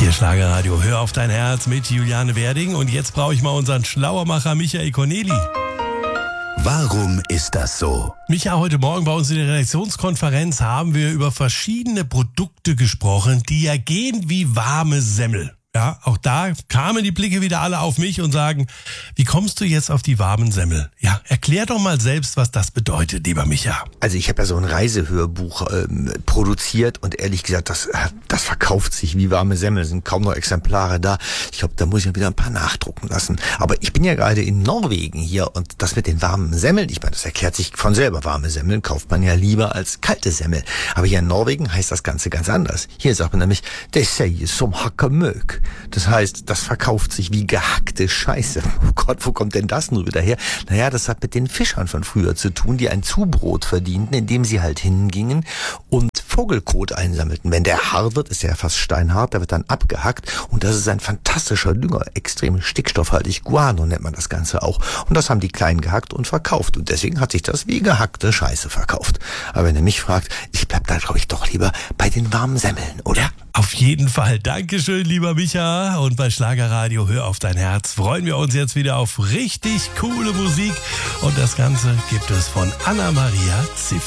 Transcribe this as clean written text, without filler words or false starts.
Hier Schlagerradio, hör auf dein Herz mit Juliane Werding. Und jetzt brauche ich mal unseren Schlauermacher Michael Corneli. Warum ist das so? Micha, heute Morgen bei uns in der Redaktionskonferenz haben wir über verschiedene Produkte gesprochen, die ja gehen wie warme Semmel. Ja, auch da kamen die Blicke wieder alle auf mich und sagen, wie kommst du jetzt auf die warmen Semmel? Ja, erklär doch mal selbst, was das bedeutet, lieber Micha. Also ich habe ja so ein Reisehörbuch produziert und ehrlich gesagt, das verkauft sich wie warme Semmel, sind kaum noch Exemplare da. Ich glaube, da muss ich wieder ein paar nachdrucken lassen. Aber ich bin ja gerade in Norwegen hier und das mit den warmen Semmeln, ich meine, das erklärt sich von selber. Warme Semmeln kauft man ja lieber als kalte Semmel. Aber hier in Norwegen heißt das Ganze ganz anders. Hier sagt man nämlich, det säger som hakker møk. Das heißt, das verkauft sich wie gehackte Scheiße. Oh Gott, wo kommt denn das nur wieder her? Naja, das hat mit den Fischern von früher zu tun, die ein Zubrot verdienten, indem sie halt hingingen und Vogelkot einsammelten. Wenn der hart wird, ist der ja fast steinhart, der wird dann abgehackt und das ist ein fantastischer Dünger, extrem stickstoffhaltig, Guano nennt man das Ganze auch. Und das haben die Kleinen gehackt und verkauft und deswegen hat sich das wie gehackte Scheiße verkauft. Aber wenn ihr mich fragt, ich bleib da glaube ich doch lieber bei den warmen Semmeln, oder? Ja, auf jeden Fall. Dankeschön, lieber Micha. Und bei Schlagerradio, hör auf dein Herz, freuen wir uns jetzt wieder auf richtig coole Musik. Und das Ganze gibt es von Anna-Maria Ziff.